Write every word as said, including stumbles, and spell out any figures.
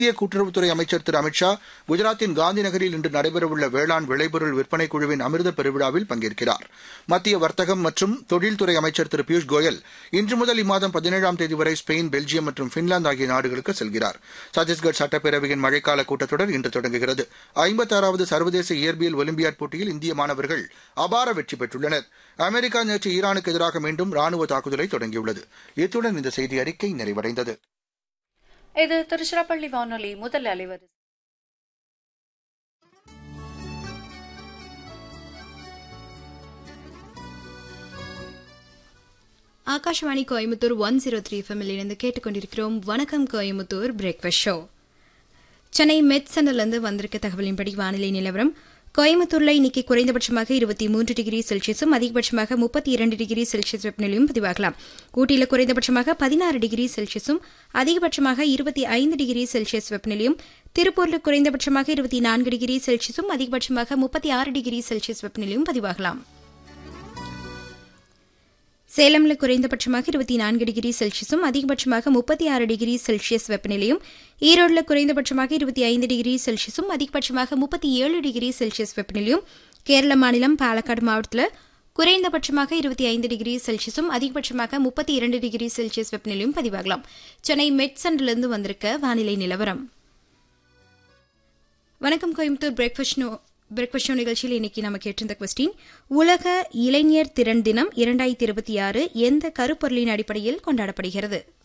மத்திய கூட்டுறவுத்துறை அமைச்சர் திரு அமித் ஷா குஜராத்தின் காந்தி நகரில் இன்று நடைபெறவுள்ள வேளாண் விளைபொருள் விற்பனை குழுவின் அமிர்த பெருவிழாவில் பங்கேற்கிறார். மத்திய வர்த்தகம் மற்றும் தொழில்துறை அமைச்சர் திரு பியூஷ் கோயல் இன்று முதல் இம்மாதம் பதினேழாம் தேதி வரை ஸ்பெயின், பெல்ஜியம் மற்றும் பின்லாந்து ஆகிய நாடுகளுக்கு செல்கிறார். சத்தீஸ்கர் சட்டப்பேரவையின் மழைக்கால கூட்டத்தொடர் இன்று தொடங்குகிறது. ஐம்பத்தாறாவது சர்வதேச இயற்பியல் ஒலிம்பியாட் போட்டியில் இந்திய மாணவர்கள் அபார வெற்றி பெற்றுள்ளனர். அமெரிக்கா நேற்று ஈரானுக்கு எதிராக மீண்டும் ராணுவ தாக்குதலை தொடங்கியுள்ளது. இத்துடன் இந்த செய்தி அறிக்கை நிறைவடைந்தது. இது திருச்சிராப்பள்ளி வானொலி முதல் அலைவரிசை. Akashvani Coimbatore one zero three எஃப்எம்மில் இருந்து கேட்டுக்கொண்டிருக்கிறோம். வணக்கம் கோயம்புத்தூர் பிரேக்ஃபாஸ்ட் ஷோ. சென்னை மெட் சென்டர்லேருந்து வந்திருக்க தகவலின்படி வானிலை நிலவரம். கோயம்புத்தூரில் இன்னைக்கு குறைந்தபட்சமாக இருபத்தி மூன்று டிகிரி செல்சியஸும் அதிகபட்சமாக முப்பத்தி இரண்டு டிகிரி செல்சியஸ் வெப்பநிலையும் பதிவாகலாம். ஊட்டியில் குறைந்தபட்சமாக பதினாறு டிகிரி செல்சியஸும் அதிகபட்சமாக இருபத்தி ஐந்து டிகிரி செல்சியஸ் வெப்பநிலையும், திருப்பூரில் குறைந்தபட்சமாக இருபத்தி நான்கு டிகிரி செல்சியஸும் அதிகபட்சமாக முப்பத்தி ஆறு டிகிரி செல்சியஸ் வெப்பநிலையும் பதிவாகலாம். சேலமில் குறைந்தபட்சமாக இருபத்தி நான்கு டிகிரி செல்சியஸும் அதிகபட்சமாக முப்பத்தி ஆறு டிகிரி செல்சியஸ் வெப்பநிலையும், ஈரோடில் குறைந்தபட்சமாக இருபத்தி ஐந்து டிகிரி செல்சியஸும் அதிகபட்சமாக முப்பத்தி ஏழு டிகிரி செல்சியஸ் வெப்பநிலையும், கேரள மாநிலம் பாலக்காடு மாவட்டத்தில் குறைந்தபட்சமாக இருபத்தி ஐந்து டிகிரி செல்சியஸும் அதிகபட்சமாக முப்பத்தி இரண்டு டிகிரி செல்சியஸ் வெப்பநிலையும் பதிவாகலாம். சென்னை மெட் சென்டரிலிருந்து வந்திருக்க வானிலை நிலவரம். வணக்கம் கோயம்புத்தூர் பிரேக்ஃபாஸ்ட் பிரேக்ஃபாஸ்ட் ஷோ நிகழ்ச்சியில் இன்னைக்கு நம்ம கேட்டிருந்த கொஸ்டின், உலக இளைஞர் திறன் தினம் இரண்டாயிரத்தி இருபத்தி ஆறு எந்த கருப்பொருளின் அடிப்படையில் கொண்டாடப்படுகிறது?